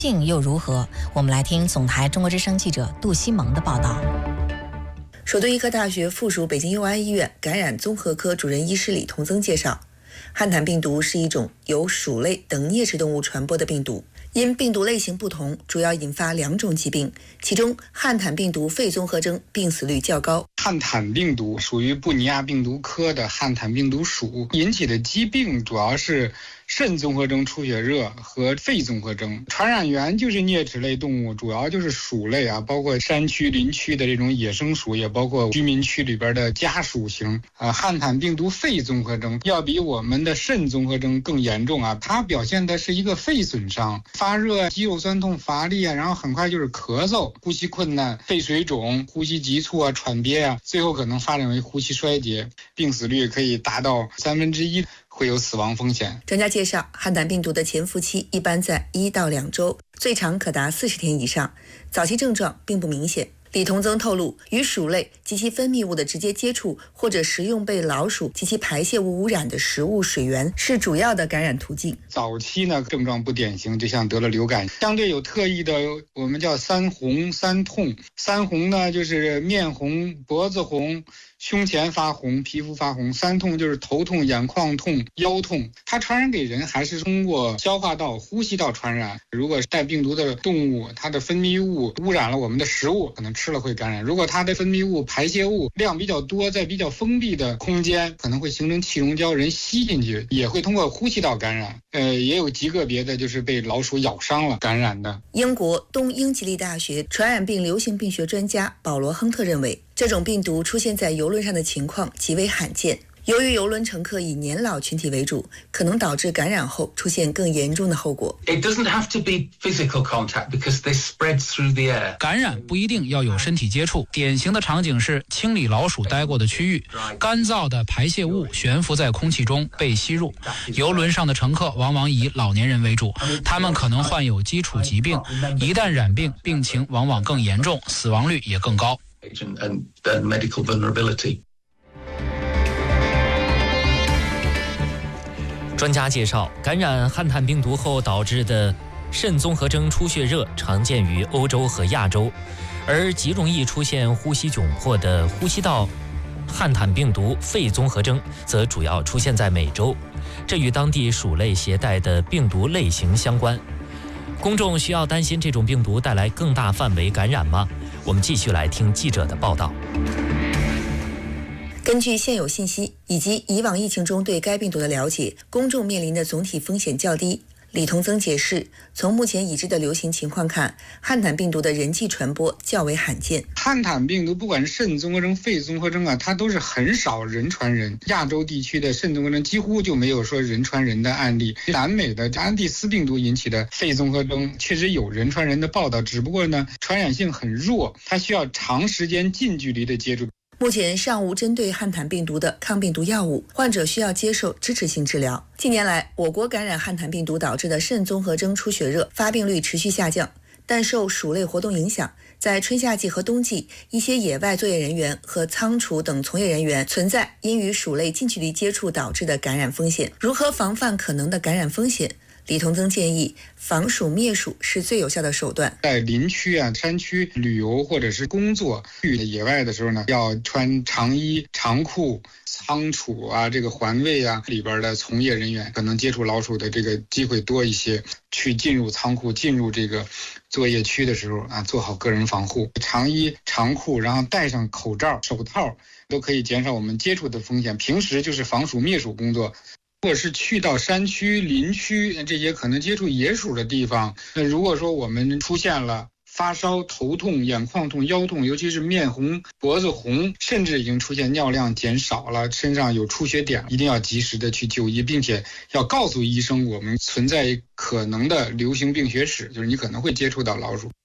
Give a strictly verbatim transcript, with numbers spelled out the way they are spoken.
性又如何？我们来听总台中国之声记者杜西蒙的报道。 首都医科大学附属北京佑安医院感染综合科主任医师李同增介绍，汉坦病毒是一种由鼠类等啮齿动物传播的病毒，因病毒类型不同，主要引发两种疾病，其中汉坦病毒肺综合征病死率较高。 汉坦病毒属于布尼亚病毒科的汉坦病毒属，引起的疾病主要是肾综合征出血热和肺综合征，传染源就是啮齿类动物，主要就是鼠类啊，包括山区林区的这种野生鼠，也包括居民区里边的家属型啊。汉坦病毒肺综合征要比我们的肾综合征更严重啊，它表现的是一个肺损伤，发热、肌肉酸痛、乏力啊，然后很快就是咳嗽、呼吸困难、肺水肿、呼吸急促啊、喘憋啊，最后可能发展为呼吸衰竭，病死率可以达到三分之一。会有死亡风险。 专家介绍，汉坦病毒的潜伏期一般在一到两周，最长可达四十天以上，早期症状并不明显。李同增透露，与鼠类及其分泌物的直接接触，或者食用被老鼠及其排泄物污染的食物水源是主要的感染途径。 早期呢，症状不典型，就像得了流感。相对有特异的，我们叫三红三痛。三红呢，就是面红、脖子红、胸前发红、皮肤发红；三痛就是头痛、眼眶痛、腰痛。它传染给人还是通过消化道、呼吸道传染。如果带病毒的动物，它的分泌物污染了我们的食物，可能吃了会感染。如果它的分泌物、排泄物量比较多，在比较封闭的空间，可能会形成气溶胶，人吸进去，也会通过呼吸道感染。呃，也有极个别的就是被老鼠咬伤了感染的。 英国东英吉利大学传染病流行病学专家保罗·亨特认为，这种病毒出现在邮轮上的情况极为罕见。由于邮轮乘客以年老群体为主，可能导致感染后出现更严重的后果。 It doesn't have to be physical contact because they spread through the air. 感染不一定要有身体接触，典型的场景是清理老鼠待过的区域，干燥的排泄物悬浮在空气中被吸入。邮轮上的乘客往往以老年人为主，他们可能患有基础疾病，一旦染病，病情往往更严重，死亡率也更高。 And the medical vulnerability. 专家介绍，感染汉坦病毒后导致的肾综合征出血热常见于欧洲和亚洲，而极容易出现呼吸窘迫的呼吸道汉坦病毒肺综合征则主要出现在美洲，这与当地鼠类携带的病毒类型相关。公众需要担心这种病毒带来更大范围感染吗？我们继续来听记者的报道。 根据现有信息以及以往疫情中对该病毒的了解，公众面临的总体风险较低。李同增解释，从目前已知的流行情况看，汉坦病毒的人际传播较为罕见。 汉坦病毒不管是肾综合征、肺综合征啊，它都是很少人传人。亚洲地区的肾综合征几乎就没有说人传人的案例。南美的安第斯病毒引起的肺综合征确实有人传人的报道，只不过呢，传染性很弱，它需要长时间近距离的接触。 目前尚无针对汉坦病毒的抗病毒药物，患者需要接受支持性治疗。近年来，我国感染汉坦病毒导致的肾综合征出血热发病率持续下降，但受鼠类活动影响，在春夏季和冬季，一些野外作业人员和仓储等从业人员存在因与鼠类近距离接触导致的感染风险。如何防范可能的感染风险？李同增建议，防鼠灭鼠是最有效的手段。 在林区啊、山区旅游或者是工作去野外的时候呢，要穿长衣、长裤。仓储啊，这个环卫啊里边的从业人员可能接触老鼠的这个机会多一些。去进入仓库、进入这个作业区的时候啊，做好个人防护，长衣、长裤，然后戴上口罩、手套，都可以减少我们接触的风险。平时就是防鼠灭鼠工作。如果是去到山区、林区这些可能接触野鼠的地方，那如果说我们出现了发烧、头痛、眼眶痛、腰痛，尤其是面红、脖子红，甚至已经出现尿量减少了，身上有出血点，一定要及时的去就医，并且要告诉医生我们存在可能的流行病学史，就是你可能会接触到老鼠。